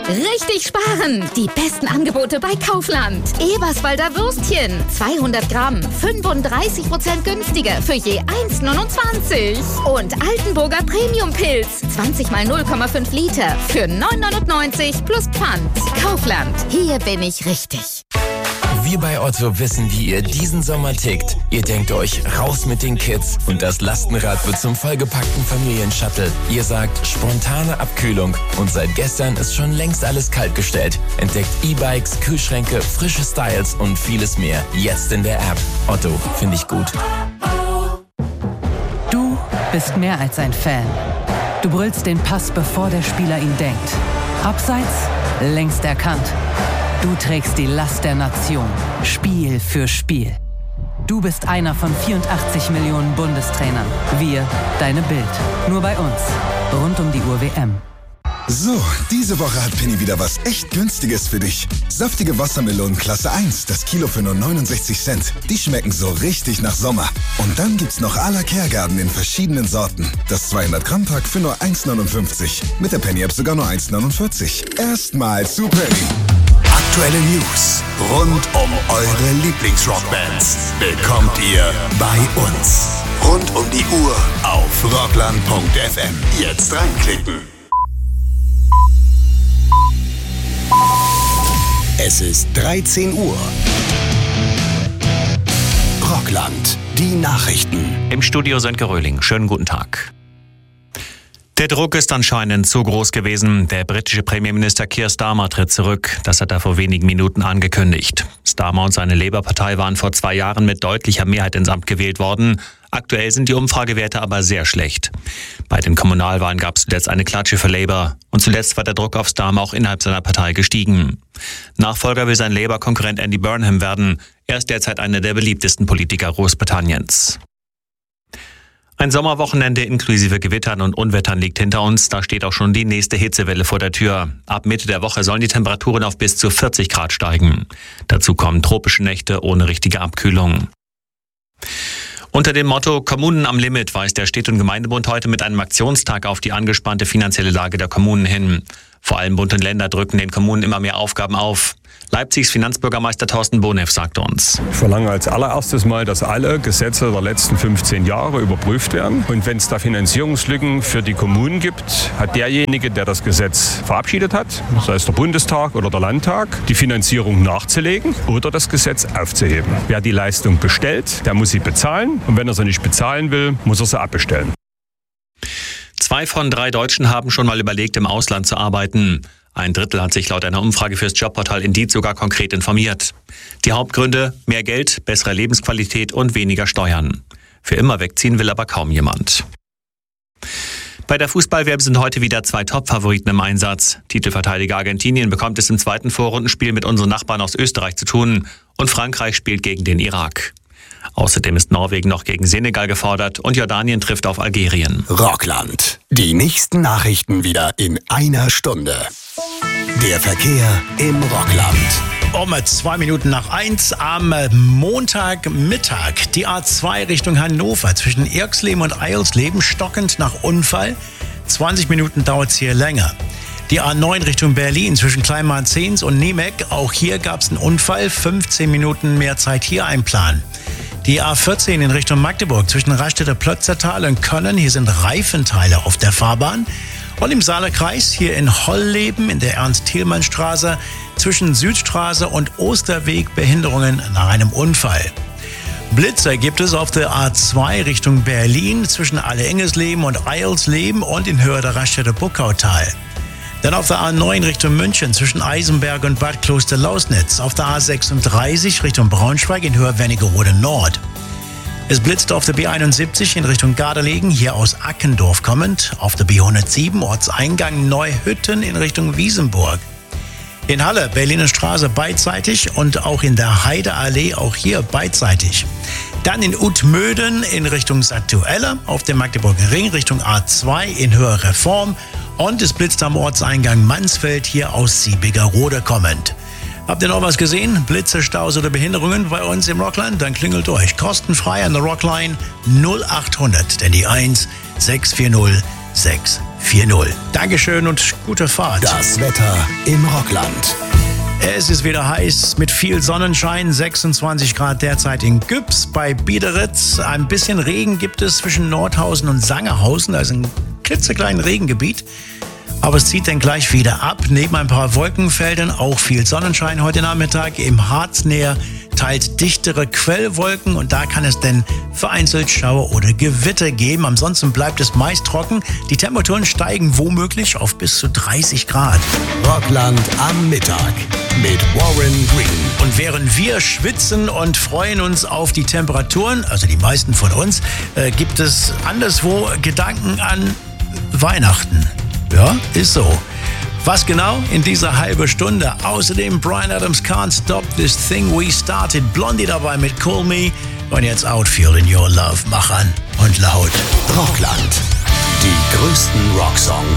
Richtig sparen! Die besten Angebote bei Kaufland. Eberswalder Würstchen, 200 Gramm, 35% günstiger für je 1,29. Und Altenburger Premium-Pilz, 20 mal 0,5 Liter für 9,99 plus Pfand. Kaufland, hier bin ich richtig. Wir bei Otto wissen, wie ihr diesen Sommer tickt. Ihr denkt euch, raus mit den Kids und das Lastenrad wird zum vollgepackten Familienshuttle. Ihr sagt, spontane Abkühlung und seit gestern ist schon längst alles kaltgestellt. Entdeckt E-Bikes, Kühlschränke, frische Styles und vieles mehr. Jetzt in der App. Otto, finde ich gut. Du bist mehr als ein Fan. Du brüllst den Pass, bevor der Spieler ihn denkt. Abseits, längst erkannt. Du trägst die Last der Nation, Spiel für Spiel. Du bist einer von 84 Millionen Bundestrainern. Wir, deine Bild. Nur bei uns. Rund um die Uhr WM. So, diese Woche hat Penny wieder was echt Günstiges für dich. Saftige Wassermelonen Klasse 1, das Kilo für nur 69 Cent. Die schmecken so richtig nach Sommer. Und dann gibt's noch à la Kergarten in verschiedenen Sorten. Das 200-Gramm-Pack für nur 1,59. Mit der Penny-App sogar nur 1,49. Erstmal zu Penny. Aktuelle News rund um eure Lieblingsrockbands bekommt ihr bei uns. Rund um die Uhr auf rockland.fm. Jetzt reinklicken. Es ist 13 Uhr. Rockland, die Nachrichten. Im Studio Sönke Röhling. Schönen guten Tag. Der Druck ist anscheinend zu groß gewesen. Der britische Premierminister Keir Starmer tritt zurück. Das hat er vor wenigen Minuten angekündigt. Starmer und seine Labour-Partei waren vor 2 Jahren mit deutlicher Mehrheit ins Amt gewählt worden. Aktuell sind die Umfragewerte aber sehr schlecht. Bei den Kommunalwahlen gab es zuletzt eine Klatsche für Labour. Und zuletzt war der Druck auf Starmer auch innerhalb seiner Partei gestiegen. Nachfolger will sein Labour-Konkurrent Andy Burnham werden. Er ist derzeit einer der beliebtesten Politiker Großbritanniens. Ein Sommerwochenende inklusive Gewittern und Unwettern liegt hinter uns. Da steht auch schon die nächste Hitzewelle vor der Tür. Ab Mitte der Woche sollen die Temperaturen auf bis zu 40 Grad steigen. Dazu kommen tropische Nächte ohne richtige Abkühlung. Unter dem Motto Kommunen am Limit weist der Städte- und Gemeindebund heute mit einem Aktionstag auf die angespannte finanzielle Lage der Kommunen hin. Vor allem Bund und Länder drücken den Kommunen immer mehr Aufgaben auf. Leipzigs Finanzbürgermeister Thorsten Bonev sagte uns: Ich verlange als allererstes mal, dass alle Gesetze der letzten 15 Jahre überprüft werden. Und wenn es da Finanzierungslücken für die Kommunen gibt, hat derjenige, der das Gesetz verabschiedet hat, sei es der Bundestag oder der Landtag, die Finanzierung nachzulegen oder das Gesetz aufzuheben. Wer die Leistung bestellt, der muss sie bezahlen. Und wenn er sie nicht bezahlen will, muss er sie abbestellen. 2 von 3 Deutschen haben schon mal überlegt, im Ausland zu arbeiten. 1/3 hat sich laut einer Umfrage fürs Jobportal Indeed sogar konkret informiert. Die Hauptgründe: mehr Geld, bessere Lebensqualität und weniger Steuern. Für immer wegziehen will aber kaum jemand. Bei der Fußball-WM sind heute wieder 2 Top-Favoriten im Einsatz. Titelverteidiger Argentinien bekommt es im zweiten Vorrundenspiel mit unseren Nachbarn aus Österreich zu tun. Und Frankreich spielt gegen den Irak. Außerdem ist Norwegen noch gegen Senegal gefordert und Jordanien trifft auf Algerien. Rockland. Die nächsten Nachrichten wieder in einer Stunde. Der Verkehr im Rockland. Um 2 Minuten nach 1 am Montagmittag. Die A2 Richtung Hannover zwischen Irxleben und Eilsleben stockend nach Unfall. 20 Minuten dauert es hier länger. Die A9 Richtung Berlin zwischen Kleinmarzens und Niemek. Auch hier gab es einen Unfall. 15 Minuten mehr Zeit hier einplanen. Die A14 in Richtung Magdeburg zwischen Raststätter Plötzertal und Köln. Hier sind Reifenteile auf der Fahrbahn. Und im Saarkreis hier in Holleben in der Ernst-Thielmann-Straße zwischen Südstraße und Osterweg Behinderungen nach einem Unfall. Blitzer gibt es auf der A2 Richtung Berlin zwischen Alle-Engesleben und Eilsleben und in Höhe der Raststätter Buckautal. Dann auf der A9 Richtung München zwischen Eisenberg und Bad Kloster-Lausnitz. Auf der A36 Richtung Braunschweig in Höhe Wernigerode Nord. Es blitzt auf der B71 in Richtung Gardelegen, hier aus Ackendorf kommend. Auf der B107 Ortseingang Neuhütten in Richtung Wiesenburg. In Halle, Berliner Straße beidseitig und auch in der Heideallee, auch hier beidseitig. Dann in Utmöden in Richtung Sattuelle, auf dem Magdeburger Ring Richtung A2 in Höhe Reform. Und es blitzt am Ortseingang Mansfeld, hier aus Siebigerode kommend. Habt ihr noch was gesehen? Blitze, Staus oder Behinderungen bei uns im Rockland? Dann klingelt durch. Kostenfrei an der Rockline 0800, denn die 1 640 640. 40. Dankeschön und gute Fahrt. Das Wetter im Rockland. Es ist wieder heiß mit viel Sonnenschein, 26 Grad derzeit in Güps bei Biederitz. Ein bisschen Regen gibt es zwischen Nordhausen und Sangerhausen, also ein klitzekleines Regengebiet. Aber es zieht dann gleich wieder ab. Neben ein paar Wolkenfeldern auch viel Sonnenschein heute Nachmittag. Im Harz näher teils dichtere Quellwolken und da kann es dann vereinzelt Schauer oder Gewitter geben. Ansonsten bleibt es meist trocken. Die Temperaturen steigen womöglich auf bis zu 30 Grad. Rockland am Mittag mit Warren Green. Und während wir schwitzen und freuen uns auf die Temperaturen, also die meisten von uns, gibt es anderswo Gedanken an Weihnachten. Ja, ist so. Was genau? In dieser halben Stunde. Außerdem Bryan Adams Can't Stop This Thing We Started. Blondie dabei mit Call Me. Und jetzt Outfield in Your Love. Mach an und laut. Rockland. Die größten Rocksongs